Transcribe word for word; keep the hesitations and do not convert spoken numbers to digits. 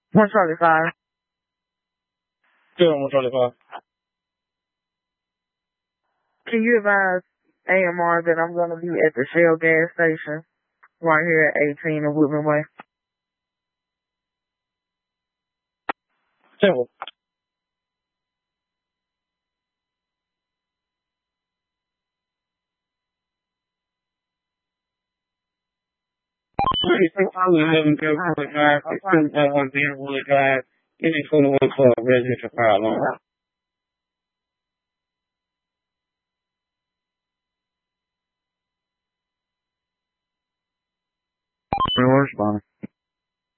one Charlie five. Still on one Charlie five. Can you advise A M R that I'm going to be at the Shell gas station right here at eighteen of Woodman Way? Temple. We're responding.